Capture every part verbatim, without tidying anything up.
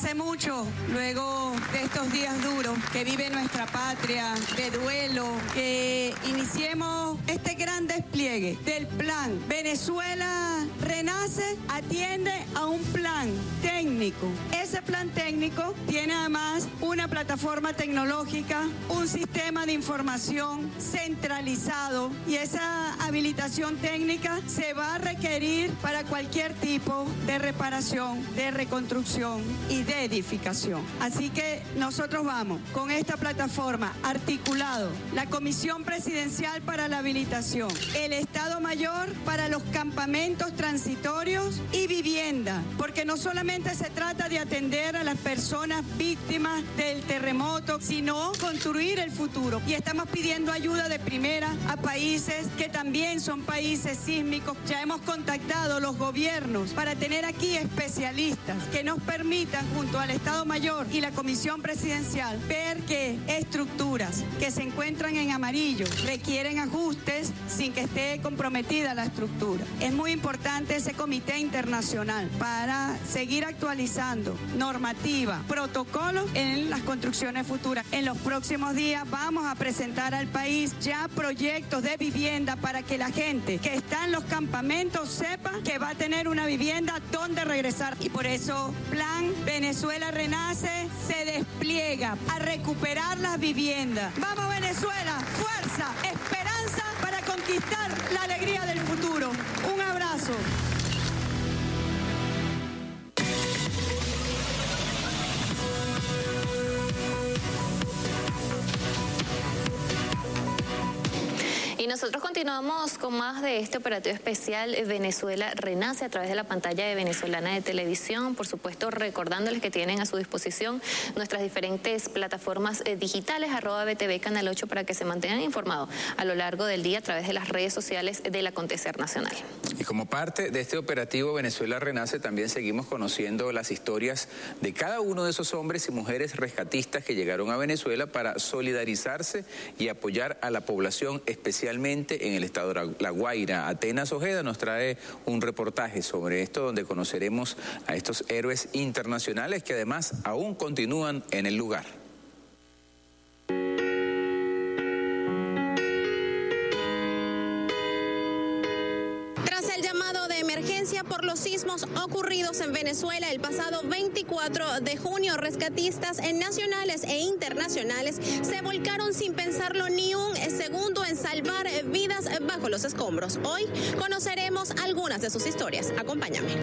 hace mucho, luego de estos días duros que vive nuestra patria, de duelo, que iniciemos este gran despliegue del plan Venezuela Renace, atiende a un plan técnico. Ese plan técnico tiene además una plataforma tecnológica, un sistema de información centralizado, y esa habilitación técnica se va a requerir para cualquier tipo de reparación, de reconstrucción y de edificación. Así que nosotros vamos con esta plataforma articulado, la Comisión Presidencial para la Habilitación, el Estado Mayor para los campamentos transitorios y vivienda, porque no solamente se trata de atender a las personas víctimas del terremoto, sino construir el futuro. Y estamos pidiendo ayuda de primera a países que también son países sísmicos. Ya hemos contactado los gobiernos para tener aquí especialistas que nos permitan, junto al Estado Mayor y la Comisión Presidencial, ver que estructuras que se encuentran en amarillo requieren ajustes sin que esté comprometida la estructura. Es muy importante ese comité internacional para seguir actualizando normativa, protocolos en las construcciones futuras. En los próximos días vamos a presentar al país ya proyectos de vivienda para que la gente que está en los campamentos sepa que va a tener una vivienda donde regresar. Y por eso Plan Venezuela Renace se despliega a recuperar las viviendas. ¡Vamos, Venezuela! ¡Fuerza! ¡Esperanza para conquistar la alegría del futuro! Un abrazo. Y nosotros continuamos con más de este operativo especial Venezuela Renace a través de la pantalla de Venezolana de Televisión. Por supuesto, recordándoles que tienen a su disposición nuestras diferentes plataformas eh, digitales, arroba B T V Canal ocho, para que se mantengan informados a lo largo del día a través de las redes sociales del acontecer nacional. Y como parte de este operativo Venezuela Renace, también seguimos conociendo las historias de cada uno de esos hombres y mujeres rescatistas que llegaron a Venezuela para solidarizarse y apoyar a la población, especialmente en el estado de La Guaira. Atenas Ojeda nos trae un reportaje sobre esto, donde conoceremos a estos héroes internacionales que además aún continúan en el lugar. Por los sismos ocurridos en Venezuela el pasado veinticuatro de junio, rescatistas nacionales e internacionales se volcaron sin pensarlo ni un segundo en salvar vidas bajo los escombros. Hoy conoceremos algunas de sus historias. Acompáñame.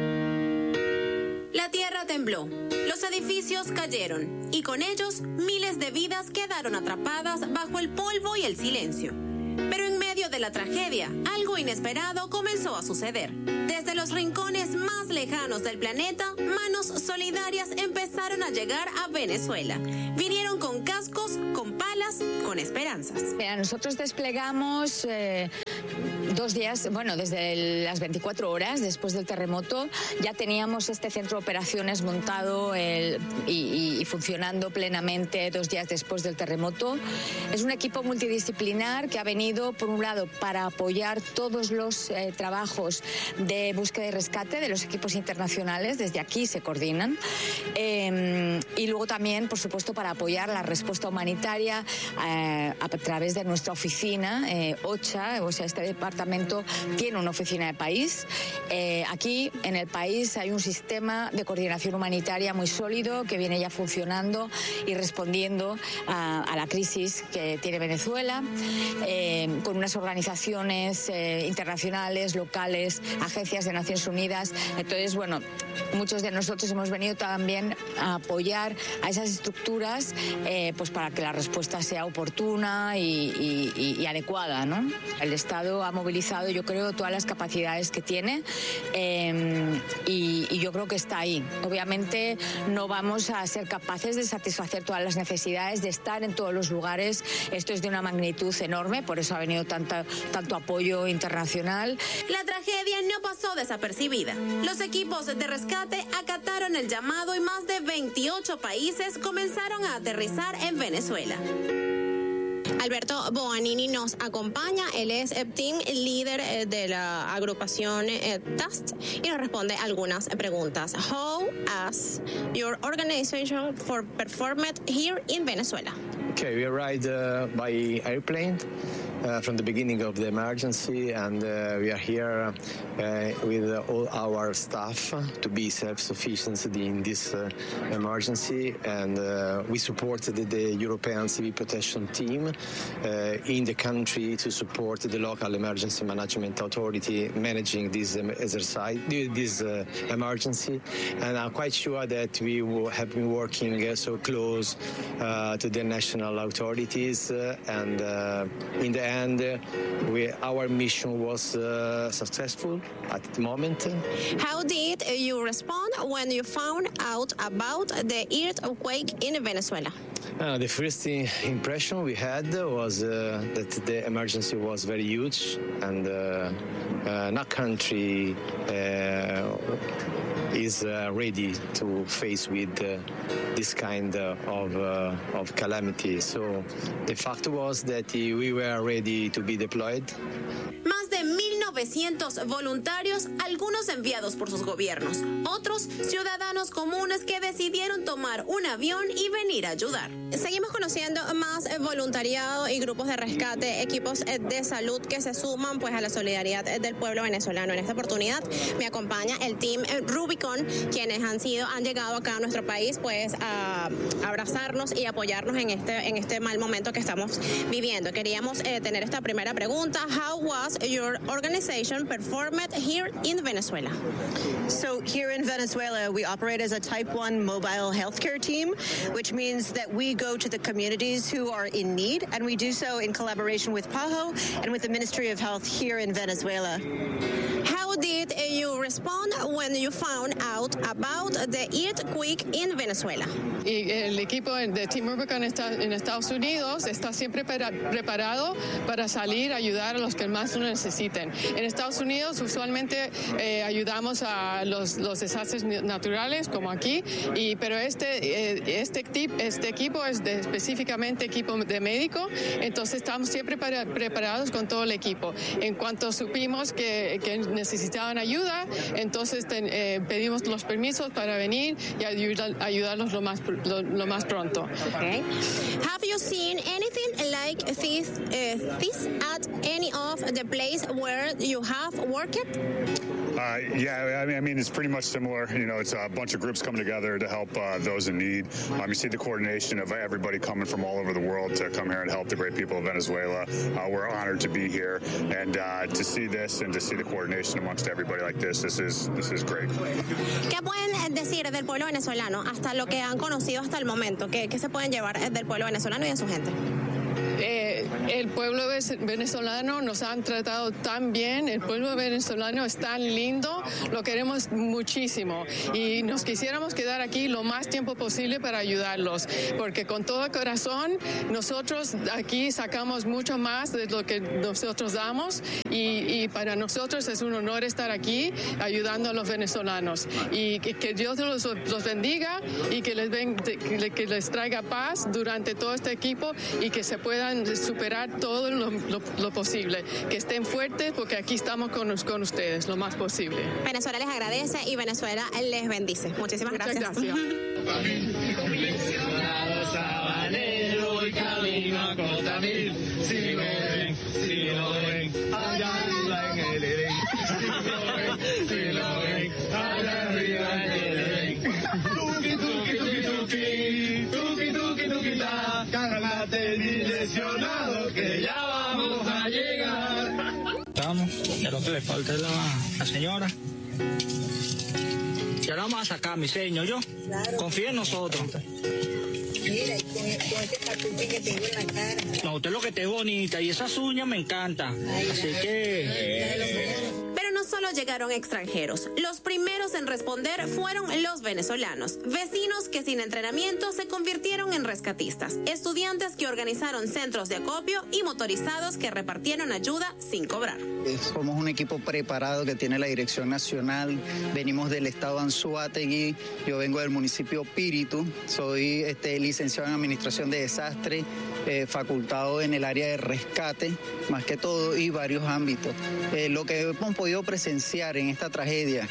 La tierra tembló, los edificios cayeron y con ellos miles de vidas quedaron atrapadas bajo el polvo y el silencio. Pero en medio de la tragedia, algo inesperado comenzó a suceder. Desde los rincones más lejanos del planeta, manos solidarias empezaron a llegar a Venezuela. Vinieron con cascos, con palas, con esperanzas. Mira, nosotros desplegamos eh, dos días, bueno, desde el, las veinticuatro horas después del terremoto, ya teníamos este centro de operaciones montado el, y, y, y funcionando plenamente dos días después del terremoto. Es un equipo multidisciplinar que ha venido, por un lado, para apoyar todos los eh, trabajos de búsqueda y rescate de los equipos internacionales, desde aquí se coordinan, eh, y luego también, por supuesto, para apoyar la respuesta humanitaria eh, a través de nuestra oficina, eh, OCHA, o sea, este departamento tiene una oficina de país. Eh, aquí, en el país, hay un sistema de coordinación humanitaria muy sólido que viene ya funcionando y respondiendo a, a la crisis que tiene Venezuela, eh, con unas organizaciones eh, internacionales, locales, agencias de Naciones Unidas. Entonces, bueno, muchos de nosotros hemos venido también a apoyar a esas estructuras eh, pues para que la respuesta sea oportuna y, y, y adecuada, ¿no? El Estado ha movilizado, yo creo, todas las capacidades que tiene eh, y, y yo creo que está ahí. Obviamente no vamos a ser capaces de satisfacer todas las necesidades, de estar en todos los lugares. Esto es de una magnitud enorme, por eso ha venido tanta, tanto apoyo internacional. La tragedia no pasó desapercibida. Los equipos de rescate acataron el llamado y más de veintiocho países comenzaron a aterrizar en Venezuela. Alberto Boanini nos acompaña, él es team líder de la agrupación T A S T y nos responde algunas preguntas. How has your organization for performed here in Venezuela? Okay, we arrived uh, by airplane uh, from the beginning of the emergency, and uh, we are here uh, with all our staff to be self-sufficient in this uh, emergency, and uh, we supported the European Civil Protection Team uh, in the country to support the local emergency management authority managing this um, exercise, this uh, emergency, and I'm quite sure that we will have been working uh, so close uh, to the national authorities, uh, and uh, in the end, uh, we, our mission was uh, successful at the moment. How did you respond when you found out about the earthquake in Venezuela? Uh, the first impression we had was uh, that the emergency was very huge, and uh, uh, no country uh, is uh, ready to face with uh, this kind uh, of, uh, of calamity. So the fact was that uh, we were ready to be deployed. Más de mil novecientos voluntarios, algunos enviados por sus gobiernos, otros ciudadanos comunes que decidieron tomar un avión y venir a ayudar. Seguimos conociendo más voluntariado y grupos de rescate, equipos de salud que se suman pues a la solidaridad del pueblo venezolano. En esta oportunidad me acompaña el team Rubicon, quienes han sido, han llegado acá a nuestro país pues a abrazarnos y apoyarnos en este, en este mal momento que estamos viviendo. Queríamos eh, tener esta primera pregunta. How was your organization performed here in Venezuela? So here in Venezuela, we operate as a type one mobile healthcare team, which means that we go to the communities who are in need, and we do so in collaboration with PAHO and with the Ministry of Health here in Venezuela. How did you respond when you found out about the earthquake in Venezuela? Y el equipo de Team Rubicon está en Estados Unidos está siempre para, preparado para salir a ayudar a los que más lo necesiten. En Estados Unidos usualmente eh, ayudamos a los, los desastres naturales como aquí, y, pero este, eh, este, este equipo es de, específicamente equipo de médico, entonces estamos siempre para, preparados con todo el equipo. En cuanto supimos que, que necesitaban ayuda, entonces ten, eh, pedimos los permisos para venir y ayudar, ayudarlos lo más, lo, lo más pronto. Okay. Have you seen anything like this, uh, this at any of the place where you have worked? Uh, yeah, I mean, I mean, it's pretty much similar. You know, it's a bunch of groups coming together to help uh, those in need. Um, you see the coordination of everybody coming from all over the world to come here and help the great people of Venezuela. Uh, we're honored to be here, and uh, to see this and to see the coordination amongst everybody like this, this is this is great. ¿Qué pueden decir del pueblo venezolano hasta lo que han conocido hasta el momento? ¿Qué, qué se pueden llevar del pueblo venezolano y de su gente? Eh, el pueblo venezolano nos han tratado tan bien, el pueblo venezolano es tan lindo, lo queremos muchísimo y nos quisiéramos quedar aquí lo más tiempo posible para ayudarlos, porque con todo corazón nosotros aquí sacamos mucho más de lo que nosotros damos, y, y para nosotros es un honor estar aquí ayudando a los venezolanos, y que, que Dios los, los bendiga y que les, ven, que les traiga paz durante todo este equipo y que se puedan superar todo lo, lo, lo posible, que estén fuertes, porque aquí estamos con, con ustedes lo más posible. Venezuela les agradece y Venezuela les bendice. Muchísimas Muchas gracias. gracias. Que ya vamos a llegar. Estamos, ya lo que le falta es la, la señora. Ya la vamos a sacar, mi señor, yo. Claro. Confía en nosotros. Mira, y con, con este tatuaje que tengo en la cara. No, usted lo que te es bonita y esas uñas me encantan. Ay, así ay, que... Eh. Pero no solo llegaron extranjeros, los primeros en responder fueron los venezolanos, vecinos que sin entrenamiento se convirtieron en rescatistas, estudiantes que organizaron centros de acopio y motorizados que repartieron ayuda sin cobrar. Somos un equipo preparado que tiene la Dirección Nacional, venimos del estado Anzoátegui, yo vengo del municipio Píritu, soy este, licenciado en Administración de Desastres, eh, facultado en el área de rescate, más que todo, y varios ámbitos. Eh, lo que hemos podido presenciar en esta tragedia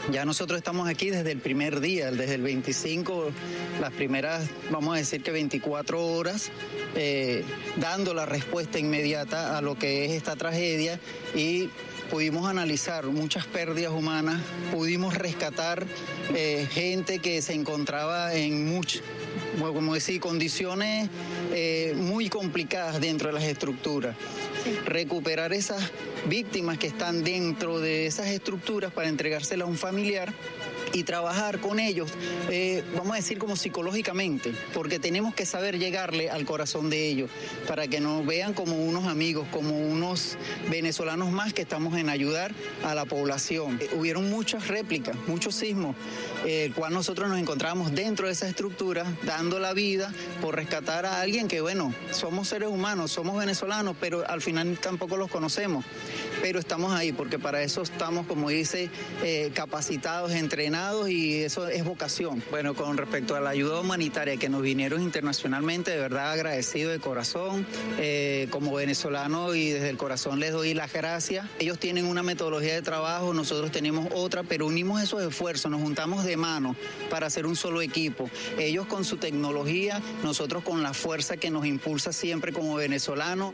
Ya nosotros estamos aquí desde el primer día, desde el veinticinco, las primeras, vamos a decir que veinticuatro horas, eh, dando la respuesta inmediata a lo que es esta tragedia, y pudimos analizar muchas pérdidas humanas, pudimos rescatar eh, gente que se encontraba en muchas, como decir, condiciones eh, muy complicadas dentro de las estructuras. Recuperar esas víctimas que están dentro de esas estructuras para entregárselas a un familiar y trabajar con ellos, eh, vamos a decir como psicológicamente, porque tenemos que saber llegarle al corazón de ellos para que nos vean como unos amigos, como unos venezolanos más que estamos en ayudar a la población. Eh, hubieron muchas réplicas, muchos sismos, eh, el cual nosotros nos encontramos dentro de esa estructura, dando la vida por rescatar a alguien que, bueno, somos seres humanos, somos venezolanos, pero al final tampoco los conocemos, pero estamos ahí porque para eso estamos, como dice, eh, capacitados, entrenados, y eso es vocación. Bueno, con respecto a la ayuda humanitaria que nos vinieron internacionalmente, de verdad agradecido de corazón, eh, como venezolano, y desde el corazón les doy las gracias. Ellos tienen una metodología de trabajo, nosotros tenemos otra, pero unimos esos esfuerzos, nos juntamos de mano para hacer un solo equipo. Ellos con su tecnología, nosotros con la fuerza que nos impulsa siempre como venezolanos.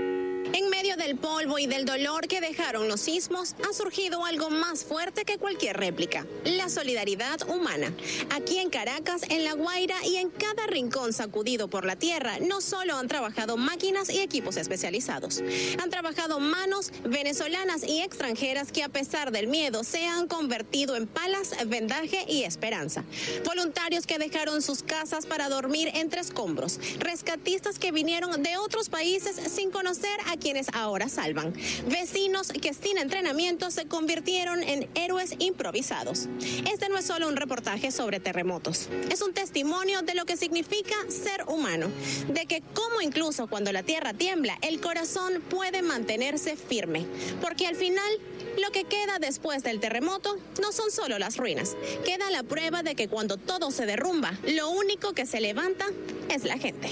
En medio del polvo y del dolor que dejaron los sismos, ha surgido algo más fuerte que cualquier réplica: la solidaridad humana. Aquí en Caracas, en La Guaira y en cada rincón sacudido por la tierra, no solo han trabajado máquinas y equipos especializados, han trabajado manos venezolanas y extranjeras que, a pesar del miedo, se han convertido en palas, vendaje y esperanza. Voluntarios que dejaron sus casas para dormir entre escombros, rescatistas que vinieron de otros países sin conocer a quienes ahora salvan, vecinos que sin entrenamiento se convirtieron en héroes improvisados. Este no es solo un reportaje sobre terremotos, es un testimonio de lo que significa ser humano, de que como incluso cuando la tierra tiembla, el corazón puede mantenerse firme, porque al final lo que queda después del terremoto no son solo las ruinas, queda la prueba de que cuando todo se derrumba, lo único que se levanta es la gente.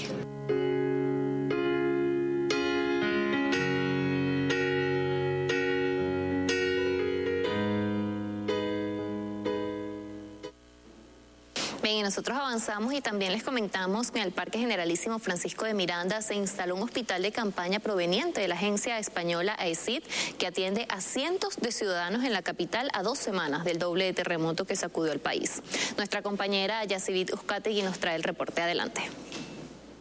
Bien, y nosotros avanzamos y también les comentamos que en el Parque Generalísimo Francisco de Miranda se instaló un hospital de campaña proveniente de la agencia española A E S I D, que atiende a cientos de ciudadanos en la capital a dos semanas del doble de terremoto que sacudió el país. Nuestra compañera Yacivit Uzcategui nos trae el reporte. Adelante.